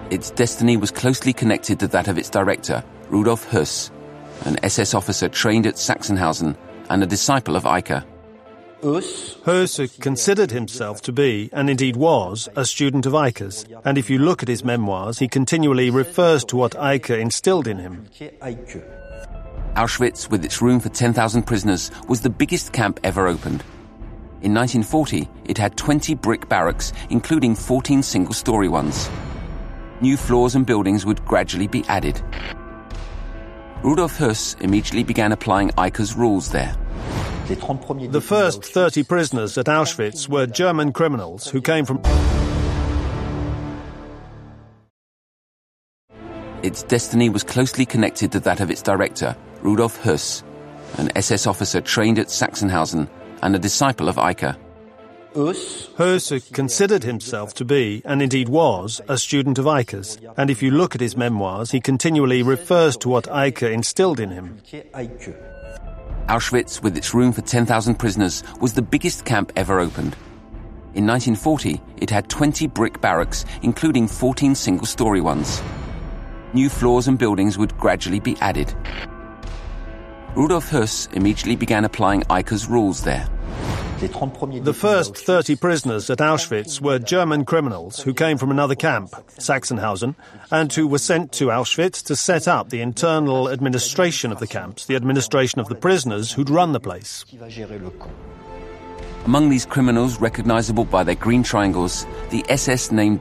Its destiny was closely connected to that of its director, Rudolf Höss, an SS officer trained at Sachsenhausen and a disciple of Eicke. Höss considered himself to be, and indeed was, a student of Eicke's, and if you look at his memoirs, he continually refers to what Eicke instilled in him. Auschwitz, with its room for 10,000 prisoners, was the biggest camp ever opened. In 1940, it had 20 brick barracks, including 14 single-story ones. New floors and buildings would gradually be added. Rudolf Höss immediately began applying Eicke's rules there. The first 30 prisoners at Auschwitz were German criminals who came from... Its destiny was closely connected to that of its director, Rudolf Höss, an SS officer trained at Sachsenhausen and a disciple of Eicke. Höss considered himself to be, and indeed was, a student of Eicke's, and if you look at his memoirs, he continually refers to what Eicke instilled in him. Auschwitz, with its room for 10,000 prisoners, was the biggest camp ever opened. In 1940, it had 20 brick barracks, including 14 single-story ones. New floors and buildings would gradually be added. Rudolf Höss immediately began applying Eicke's rules there. The first 30 prisoners at Auschwitz were German criminals who came from another camp, Sachsenhausen, and who were sent to Auschwitz to set up the internal administration of the camps, the administration of the prisoners who'd run the place. Among these criminals recognizable by their green triangles, the SS named